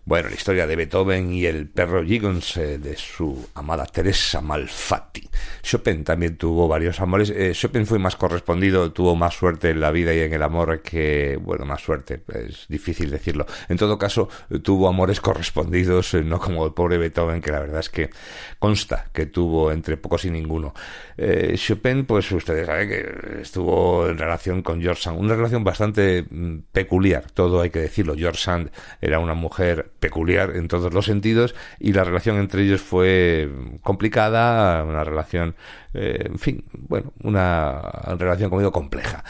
Bueno, la historia de Beethoven y el perro Giggons, de su amada Teresa Malfatti. Chopin también tuvo varios amores. Chopin fue más correspondido, tuvo más suerte en la vida y en el amor que, bueno, más suerte, es difícil decirlo. En todo caso, tuvo amores correspondidos, no como el pobre Beethoven, que la verdad es que consta que tuvo entre pocos y ninguno. Chopin, pues ustedes saben que estuvo en relación con George Sand, una relación bastante peculiar, todo hay que decirlo. George Sand era una mujer peculiar en todos los sentidos y la relación entre ellos fue complicada, una relación, en fin, bueno, una relación, como digo, compleja.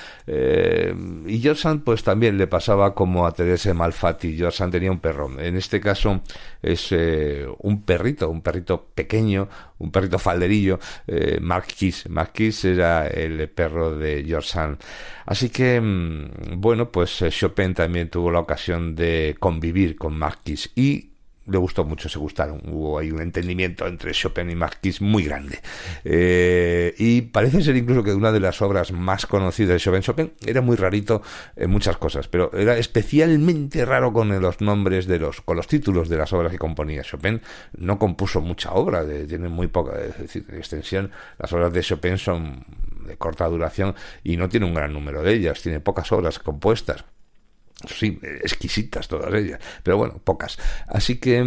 Y George Sand pues también le pasaba como a Teresa Malfatti. George Sand tenía un perro, en este caso es un perrito pequeño, un perrito falderillo, Marquis era el perro de George Sand. Así que, bueno, pues Chopin también tuvo la ocasión de convivir con Marquis y le gustó mucho, se gustaron. Hubo ahí un entendimiento entre Chopin y Marquis muy grande. Y parece ser incluso que una de las obras más conocidas de Chopin era muy rarito en muchas cosas, pero era especialmente raro con los nombres con los títulos de las obras que componía. Chopin no compuso mucha obra, tiene muy poca, es decir, de extensión. Las obras de Chopin son de corta duración y no tiene un gran número de ellas, tiene pocas obras compuestas. Sí, exquisitas todas ellas, pero bueno, pocas. Así que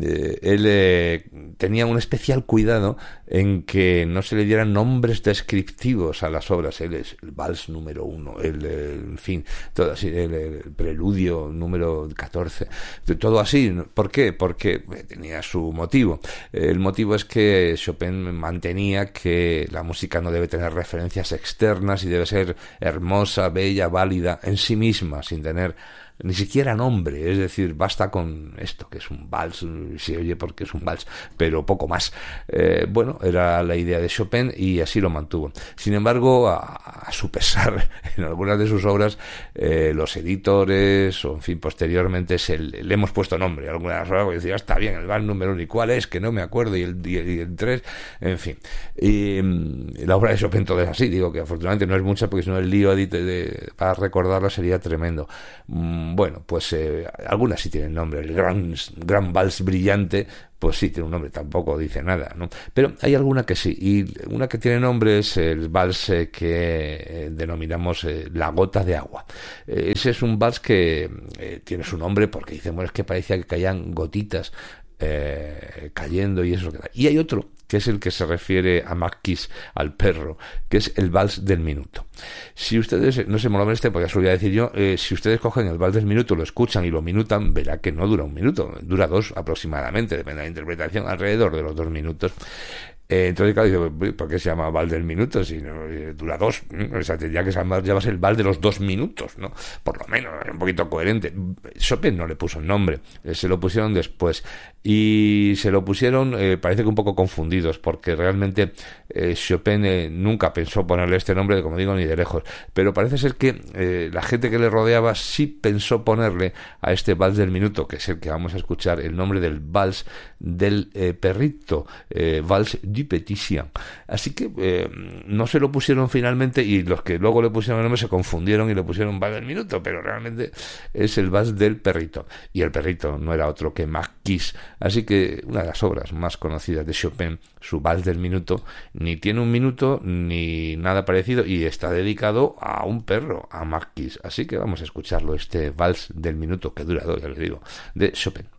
él tenía un especial cuidado en que no se le dieran nombres descriptivos a las obras. Él es el vals número 1, en fin, todo así, el preludio número 14, todo así. ¿Por qué? Porque tenía su motivo. El motivo es que Chopin mantenía que la música no debe tener referencias externas y debe ser hermosa, bella, válida en sí misma, sin tener ni siquiera nombre, es decir, basta con esto, que es un vals, se oye porque es un vals, pero poco más. Bueno, era la idea de Chopin y así lo mantuvo. Sin embargo, a su pesar, en algunas de sus obras, los editores, o en fin, posteriormente, le hemos puesto nombre a algunas obras, y decía, está bien, el vals número 1, ¿y cuál es? Que no me acuerdo, y el 3, en fin. Y la obra de Chopin todo es así, digo que afortunadamente no es mucha, porque si no el lío para recordarla sería tremendo. Bueno, pues algunas sí tienen nombre. El gran vals brillante, pues sí tiene un nombre, tampoco dice nada, ¿no? Pero hay alguna que sí, y una que tiene nombre es el vals que denominamos La gota de agua. Ese es un vals que tiene su nombre porque dicen, bueno, es que parecía que caían gotitas cayendo y eso. Y hay otro que es el que se refiere a Marquis, al perro, que es el vals del minuto. Si ustedes, no se me lo molesten, porque ya se lo voy a decir yo, si ustedes cogen el vals del minuto, lo escuchan y lo minutan, verá que no dura un minuto, dura 2 aproximadamente, depende de la interpretación, alrededor de los 2 minutos. Entonces, claro, ¿por qué se llama vals del minuto? Si no, dura 2, o sea, tendría que llamarse el vals de los 2 minutos, ¿no? Por lo menos, es un poquito coherente. Chopin no le puso el nombre, se lo pusieron después. Y se lo pusieron, parece que un poco confundidos, porque realmente Chopin nunca pensó ponerle este nombre, como digo, ni de lejos. Pero parece ser que la gente que le rodeaba sí pensó ponerle a este vals del minuto, que es el que vamos a escuchar, el nombre del vals del perrito, vals du petit chien. Así que no se lo pusieron finalmente, y los que luego le pusieron el nombre se confundieron y le pusieron vals del minuto, pero realmente es el vals del perrito. Y el perrito no era otro que Marquis. Así que una de las obras más conocidas de Chopin, su vals del minuto, ni tiene un minuto ni nada parecido y está dedicado a un perro, a Marquis. Así que vamos a escucharlo, este vals del minuto que dura 2, ya les digo, de Chopin.